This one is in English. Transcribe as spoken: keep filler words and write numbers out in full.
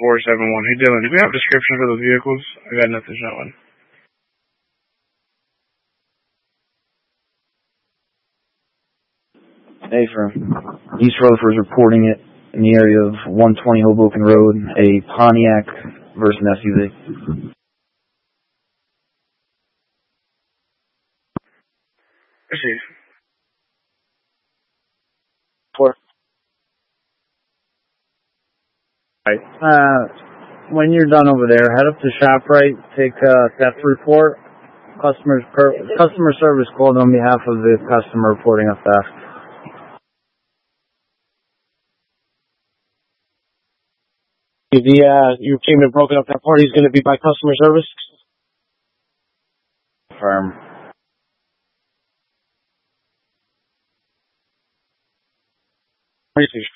four seven one. Hey, Dylan, do we have a description for those vehicles? I got nothing showing. Hey, from East Rutherford reporting it in the area of one twenty Hoboken Road, a Pontiac versus an S U V. I see. Four. Right. Uh, when you're done over there, head up to ShopRite, take a theft report. Customers per, customer service called on behalf of the customer reporting a theft. The uh, your payment broken up. That party is going to be by customer service. Firm. Please.